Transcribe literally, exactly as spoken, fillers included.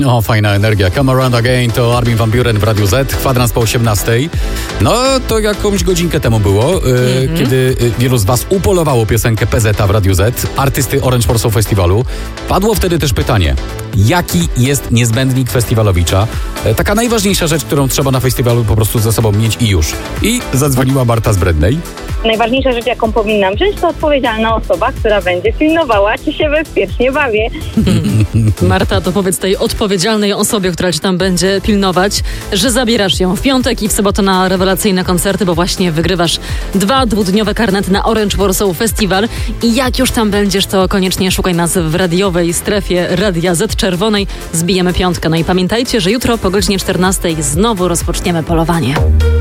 No, fajna energia. Come Around Again to Armin van Buuren w Radiu Z, kwadrans po osiemnastej. No, to jakąś godzinkę temu było, yy, mm-hmm. kiedy yy, wielu z was upolowało piosenkę P Z w Radiu Z, artysty Orange Warsaw Festiwalu. Padło wtedy też pytanie, jaki jest niezbędnik festiwalowicza? Yy, taka najważniejsza rzecz, którą trzeba na festiwalu po prostu ze sobą mieć i już. I zadzwoniła Marta z Brednej. Najważniejsza rzecz, jaką powinnam wziąć, to odpowiedzialna osoba, która będzie pilnowała, czy się bezpiecznie bawię. Marta, to powiedz tej odpowiedzialnej osobie, która ci tam będzie pilnować, że zabierasz ją w piątek i w sobotę na rewelacyjne koncerty, bo właśnie wygrywasz dwa dwudniowe karnety na Orange Warsaw Festival. I jak już tam będziesz, to koniecznie szukaj nas w radiowej strefie Radia Z Czerwonej. Zbijemy piątkę. No i pamiętajcie, że jutro po godzinie czternastej znowu rozpoczniemy polowanie.